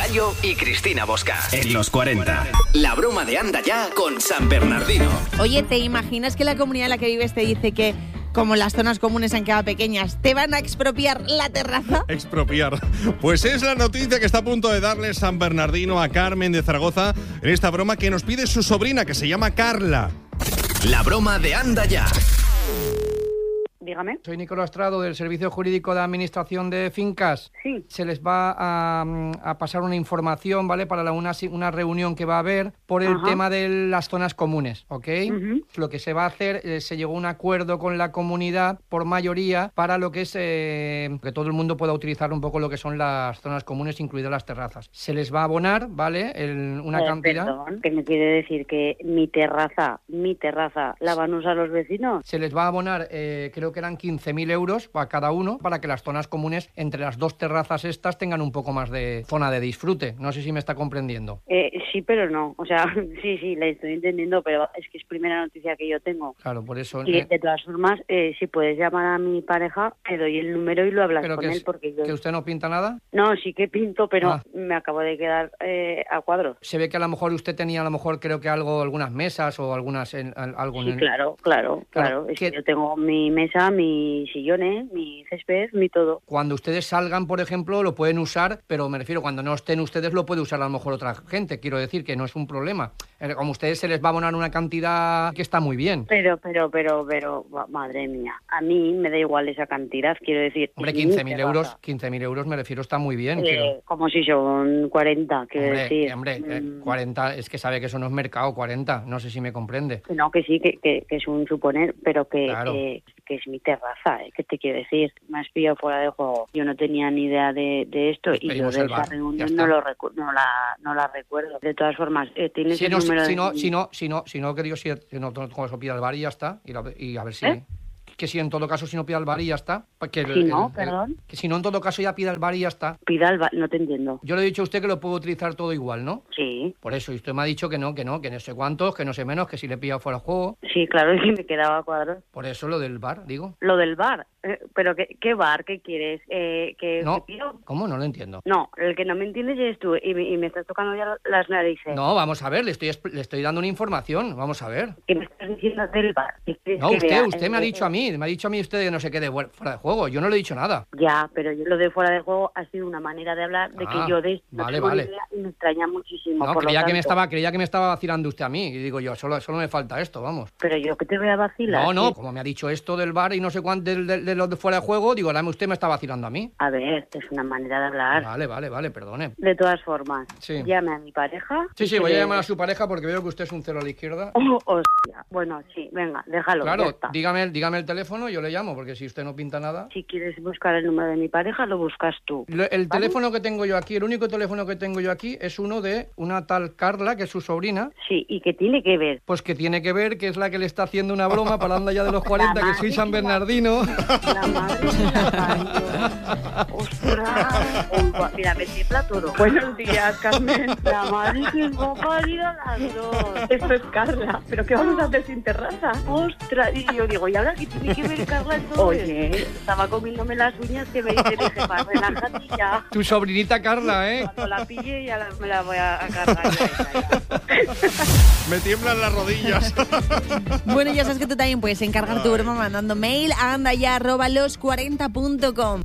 Gallo y Cristina Bosca. En los 40. La broma de Anda Ya con San Bernardino. Oye, ¿te imaginas que la comunidad en la que vives te dice que, como las zonas comunes han quedado pequeñas, te van a expropiar la terraza? Expropiar. Pues es la noticia que está a punto de darle San Bernardino a Carmen de Zaragoza en esta broma que nos pide su sobrina, que se llama Carla. La broma de Anda Ya. Dígame. Soy Nicolás Estrado, del Servicio Jurídico de Administración de Fincas. Sí. Se les va a pasar una información, ¿vale? Para una reunión que va a haber por el tema de las zonas comunes, ¿ok? Lo que se va a hacer, se llegó a un acuerdo con la comunidad por mayoría para lo que es que todo el mundo pueda utilizar un poco lo que son las zonas comunes, incluidas las terrazas. Se les va a abonar, ¿vale? Una cantidad. Perdón, ¿qué me quiere decir? ¿Que mi terraza, la van a usar los vecinos? Se les va a abonar, creo que eran 15.000 euros para cada uno, para que las zonas comunes entre las dos terrazas estas tengan un poco más de zona de disfrute. No sé si me está comprendiendo. Sí, pero no. O sea, sí, la estoy entendiendo, pero es que es primera noticia que yo tengo. Claro, por eso. Y de todas formas, si puedes llamar a mi pareja, te doy el número y lo hablas con él. Porque yo... ¿Que usted no pinta nada? No, sí que pinto, pero me acabo de quedar a cuadros. Se ve que a lo mejor usted tenía, creo que algunas mesas o algunas... Sí, claro. Es que yo tengo mi mesa, mis sillones, mi césped, mi todo. Cuando ustedes salgan, por ejemplo, lo pueden usar, pero me refiero, cuando no estén ustedes lo puede usar a lo mejor otra gente. Quiero decir que no es un problema. Como a ustedes se les va a abonar una cantidad que está muy bien. Pero, madre mía, a mí me da igual esa cantidad, quiero decir. Hombre, 15.000 euros me refiero, está muy bien. Como si son 40, quiero decir. 40, es que sabe que eso no es mercado, 40, no sé si me comprende. No, que sí, que es un suponer, pero que es mi terraza, ¿qué te quiero decir? Me has pillado fuera de juego. Yo no tenía ni idea de esto y yo de esa reunión no la recuerdo. De todas formas, tienes el número Si no, que digo, si no, con eso pida el bar y ya está, y a ver si... Que si en todo caso, si no pida el bar y ya está. Perdón. Que si no, en todo caso, ya pida el bar y ya está. Pida el bar, no te entiendo. Yo le he dicho a usted que lo puedo utilizar todo igual, ¿no? Sí. Por eso, y usted me ha dicho que no sé cuántos, que no sé menos, que si le pilla fuera de juego. Sí, claro, es que me quedaba a cuadros. Por eso lo del bar, digo. Lo del bar. ¿Pero qué bar? ¿Qué quieres? No, ¿qué pido? ¿Cómo? No lo entiendo. No, el que no me entiendes eres tú y me estás tocando ya las narices. No, vamos a ver, le estoy dando una información, vamos a ver. ¿Qué me estás diciendo del bar? No, usted me ha dicho a mí usted que no se quede fuera de juego, yo no le he dicho nada. Ya, pero yo lo de fuera de juego ha sido una manera de hablar de que yo vale. Y me extraña muchísimo. No, creía que me estaba vacilando usted a mí, y digo yo, solo me falta esto, vamos. Pero yo que te voy a vacilar. No, como me ha dicho esto del bar y no sé cuánto de los de fuera de juego, digo, usted me está vacilando a mí. A ver, es una manera de hablar. Vale, perdone. De todas formas, llame a mi pareja. Sí, voy a llamar a su pareja porque veo que usted es un cero a la izquierda. Hostia. Bueno, sí, venga, déjalo. Claro, dígame el teléfono, yo le llamo, porque si usted no pinta nada. Si quieres buscar el número de mi pareja, lo buscas tú. El teléfono que tengo yo aquí, el único teléfono que tengo yo aquí es uno de una tal Carla, que es su sobrina. Sí, ¿y qué tiene que ver? Pues que tiene que ver, que es la que le está haciendo una broma para Anda Ya de los 40, que soy San Bernardino. La madre de la parió. ¡Ostras! Mira, me tiembla todo. Buenos días, Carmen. La madre que va a parir a las dos. Esto es Carla. ¿Pero qué vamos a hacer sin terraza? ¡Ostras! Y yo digo, ¿y ahora qué tiene que ver Carla en todo? Oye, estaba comiéndome las uñas que me dice mi jefa, relájate ya. Tu sobrinita Carla, ¿eh? Cuando la pille ya me la voy a cargar. Me tiemblan las rodillas. Bueno, ya sabes que tú también puedes encargar tu broma mandando mail a andaya@los40.com.